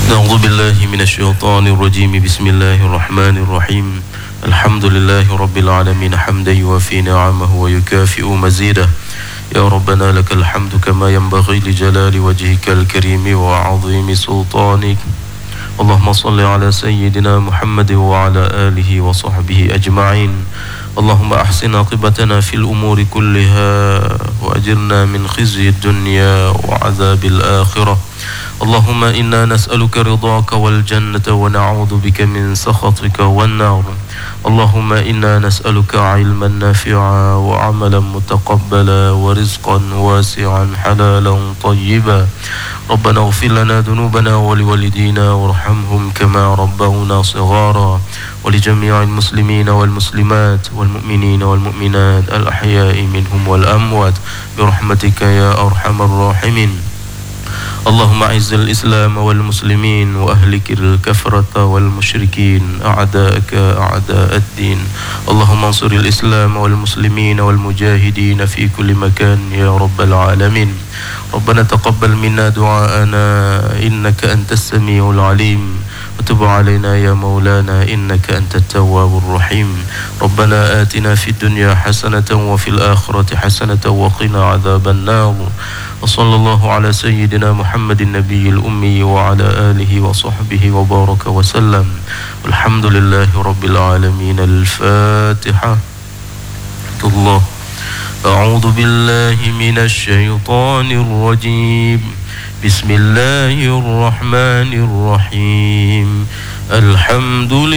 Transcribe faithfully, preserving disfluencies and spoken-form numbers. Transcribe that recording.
أعوذ بالله من الشيطان الرجيم بسم الله الرحمن الرحيم الحمد لله رب العالمين حمدا يوافي نعمه ويكافئ مزيده يا ربنا لك الحمد كما ينبغي لجلال وجهك الكريم وعظيم سلطانك اللهم صل على سيدنا محمد وعلى آله وصحبه أجمعين اللهم أحسن عاقبتنا في الأمور كلها وأجرنا من خزي الدنيا وعذاب الآخرة اللهم إنا نسألك رضاك والجنة ونعوذ بك من سخطك والنار اللهم إنا نسألك علما نافعا وعملا متقبلا ورزقا واسعا حلالا طيبا ربنا اغفر لنا ذنوبنا ولوالدينا وارحمهم كما ربونا صغارا ولجميع المسلمين والمسلمات والمؤمنين والمؤمنات الأحياء منهم والأموات برحمتك يا أرحم الراحمين اللهم أعز الإسلام والمسلمين وأهلك الكفرة والمشركين أعداءك أعداء الدين اللهم انصر الإسلام والمسلمين والمجاهدين في كل مكان يا رب العالمين ربنا تقبل منا دعاءنا إنك أنت السميع العليم وتب علينا يا مولانا إنك أنت التواب الرحيم ربنا آتنا في الدنيا حسنة وفي الآخرة حسنة وقنا عذاب النار وصلى الله على سيدنا محمد النبي الأمي وعلى آله وصحبه وبارك وسلم والحمد لله رب العالمين. الفاتحة. الله. أعوذ بالله من الشيطان الرجيم بسم الله الرحمن الرحيم الحمد لله